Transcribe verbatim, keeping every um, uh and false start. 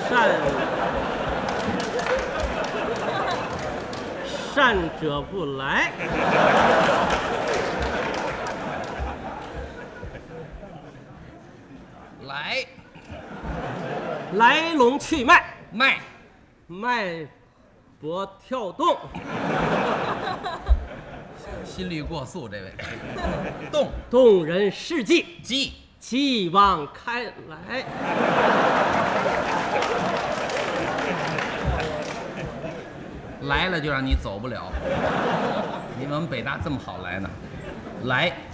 善善者不来。 来， 来龙去脉， 脉， 脉搏跳动， 心率过速，这位。动， 动人事迹， 机， 继往开来。 来了就让你走不了。你们北大这么好来呢？来。